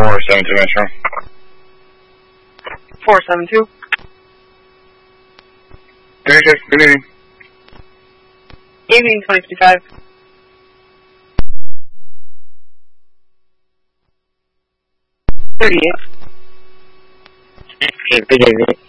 472 Metro. 472. 36, good evening. Evening, 2055. 38. Good evening.